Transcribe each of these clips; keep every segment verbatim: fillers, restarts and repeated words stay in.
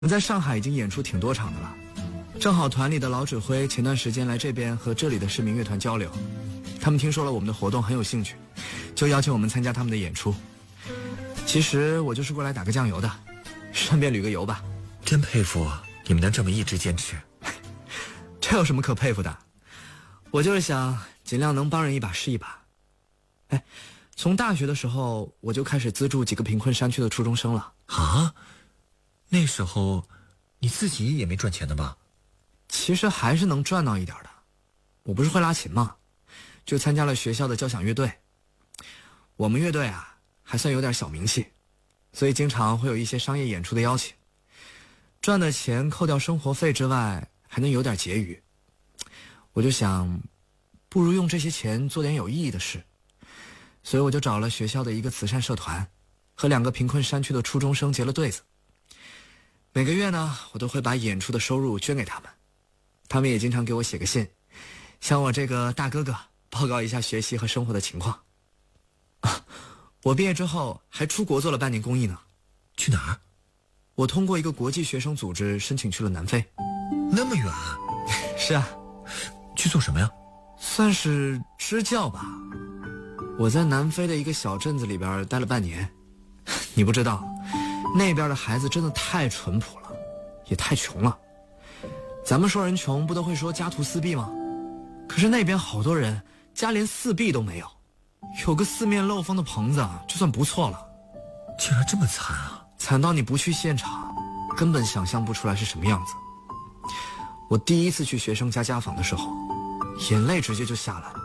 我们在上海已经演出挺多场的了，正好团里的老指挥前段时间来这边和这里的市民乐团交流，他们听说了我们的活动很有兴趣，就邀请我们参加他们的演出。其实我就是过来打个酱油的，顺便旅个游吧。 真佩服你们能这么一直坚持。 这有什么可佩服的？我就是想尽量能帮人一把是一把。哎，从大学的时候我就开始资助几个贫困山区的初中生了。 啊？那时候你自己也没赚钱的吧？ 其实还是能赚到一点的。我不是会拉琴吗？就参加了学校的交响乐队。我们乐队啊还算有点小名气，所以经常会有一些商业演出的邀请。赚的钱扣掉生活费之外还能有点结余。我就想不如用这些钱做点有意义的事，所以我就找了学校的一个慈善社团，和两个贫困山区的初中生结了对子。每个月呢，我都会把演出的收入捐给他们，他们也经常给我写个信，向我这个大哥哥报告一下学习和生活的情况。啊，我毕业之后还出国做了半年公益呢。 去哪儿？ 我通过一个国际学生组织申请去了南非。 那么远？ 是啊。 去做什么呀？ 算是支教吧。我在南非的一个小镇子里边待了半年。你不知道，那边的孩子真的太淳朴了，也太穷了。咱们说人穷不都会说家徒四壁吗？可是那边好多人家连四壁都没有，有个四面漏风的棚子就算不错了。 竟然这么惨啊！ 惨到你不去现场根本想象不出来是什么样子。我第一次去学生家家访的时候，眼泪直接就下来了。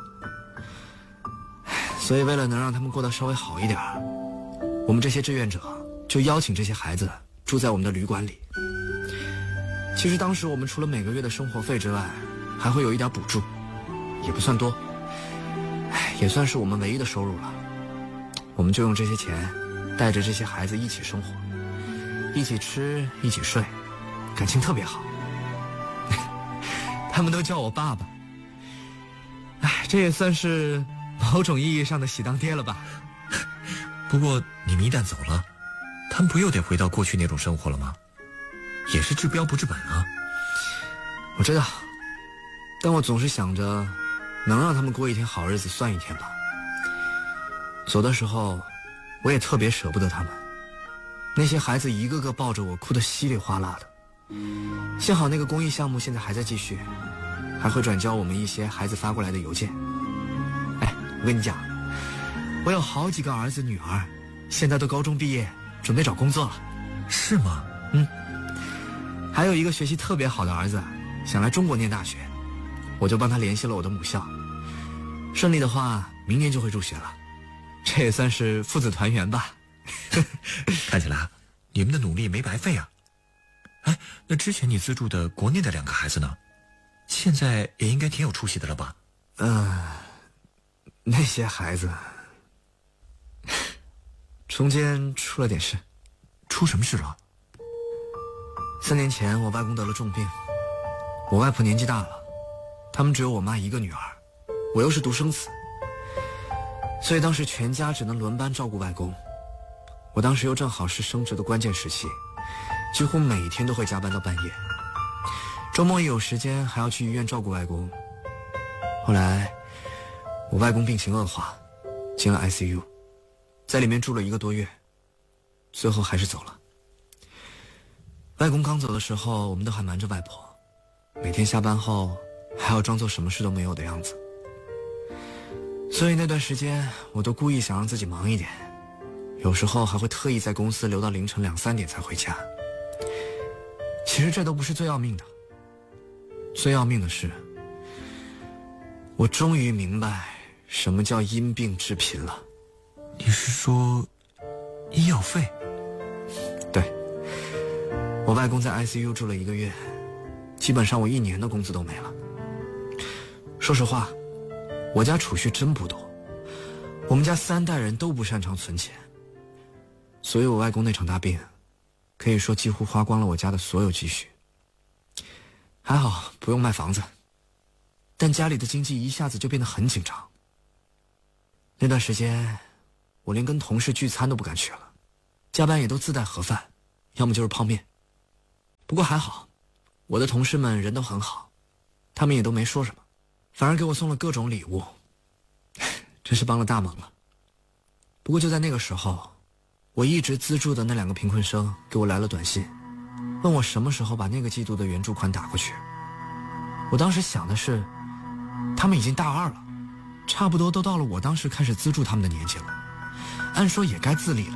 所以为了能让他们过得稍微好一点，我们这些志愿者就邀请这些孩子住在我们的旅馆里。其实当时我们除了每个月的生活费之外，还会有一点补助，也不算多，也算是我们唯一的收入了。我们就用这些钱带着这些孩子一起生活，一起吃，一起睡，感情特别好。他们都叫我爸爸。哎，这也算是某种意义上的喜当爹了吧。 不过你们一旦走了，他们不又得回到过去那种生活了吗？也是治标不治本啊。 我知道，但我总是想着能让他们过一天好日子算一天吧。走的时候我也特别舍不得他们，那些孩子一个个抱着我哭得稀里哗啦的。幸好那个公益项目现在还在继续，还会转交我们一些孩子发过来的邮件。哎，我跟你讲，我有好几个儿子女儿现在都高中毕业，准备找工作了。 是吗？ 嗯。还有一个学习特别好的儿子想来中国念大学，我就帮他联系了我的母校，顺利的话明年就会入学了。这也算是父子团圆吧。 看起来你们的努力没白费啊。哎，那之前你资助的国内的两个孩子呢？现在也应该挺有出息的了吧？ 嗯、呃，那些孩子中间出了点事。 出什么事了？ 三年前我外公得了重病，我外婆年纪大了，他们只有我妈一个女儿，我又是独生子，所以当时全家只能轮班照顾外公。我当时又正好是升职的关键时期，几乎每天都会加班到半夜，周末一有时间还要去医院照顾外公。后来我外公病情恶化，进了 I C U， 在里面住了一个多月，最后还是走了。外公刚走的时候，我们都还瞒着外婆，每天下班后还要装作什么事都没有的样子。所以那段时间我都故意想让自己忙一点，有时候还会特意在公司留到凌晨两三点才回家。其实这都不是最要命的，最要命的是我终于明白什么叫因病致贫了。 你是说医药费？ 对，我外公在 I C U 住了一个月，基本上我一年的工资都没了。说实话，我家储蓄真不多，我们家三代人都不擅长存钱，所以我外公那场大病可以说几乎花光了我家的所有积蓄。还好不用卖房子，但家里的经济一下子就变得很紧张。那段时间我连跟同事聚餐都不敢去了，加班也都自带盒饭，要么就是泡面。 不过还好，我的同事们人都很好，他们也都没说什么，反而给我送了各种礼物，真是帮了大忙了。不过就在那个时候，我一直资助的那两个贫困生给我来了短信，问我什么时候把那个季度的援助款打过去。我当时想的是，他们已经大二了，差不多都到了我当时开始资助他们的年纪了，按说也该自立了。